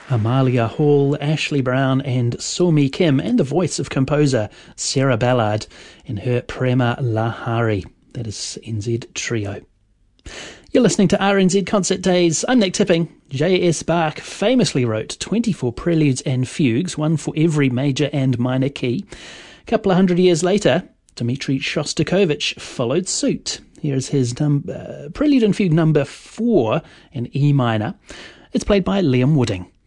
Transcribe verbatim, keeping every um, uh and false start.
Amalia Hall, Ashley Brown and Somi Kim, and the voice of composer Sarah Ballard in her Prema Lahari. That is N Z Trio. You're listening to R N Z Concert Days. I'm Nick Tipping. J S Bach famously wrote twenty-four preludes and fugues, one for every major and minor key. A couple of hundred years later, Dmitri Shostakovich followed suit. Here's his num- uh, prelude and fugue number four in E minor. It's played by Liam Wooding.